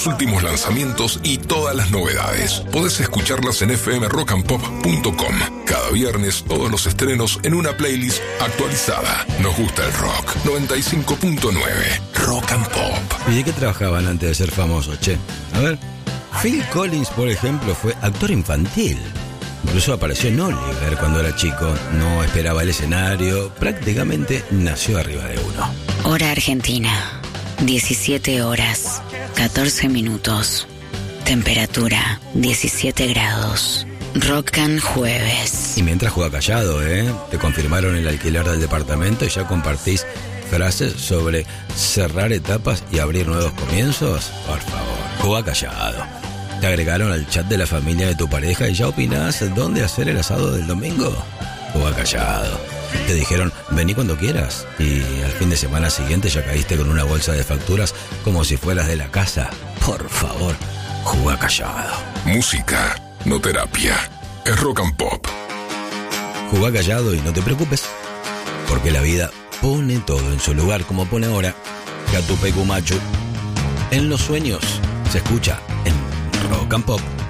los últimos lanzamientos y todas las novedades. Podés escucharlas en fmrockandpop.com. Cada viernes todos los estrenos en una playlist actualizada. Nos gusta el rock. 95.9 Rock and Pop. ¿Y de qué trabajaban antes de ser famosos, che? A ver, Phil Collins, por ejemplo, fue actor infantil. Incluso apareció en Oliver cuando era chico. No esperaba el escenario. Prácticamente nació arriba de uno. Hora Argentina. 17 horas, 14 minutos. Temperatura, 17 grados. Rock and Jueves. Y mientras juega callado, te confirmaron el alquiler del departamento y ya compartís frases sobre cerrar etapas y abrir nuevos comienzos. Por favor, juega callado. Te agregaron al chat de la familia de tu pareja y ya opinás dónde hacer el asado del domingo. Juega callado. Te dijeron, vení cuando quieras. Y al fin de semana siguiente ya caíste con una bolsa de facturas como si fueras de la casa. Por favor, juega callado. Música, no terapia. Es Rock and Pop. Juega callado y no te preocupes, porque la vida pone todo en su lugar, como pone ahora Catupecu Machu. En los sueños se escucha en Rock and Pop.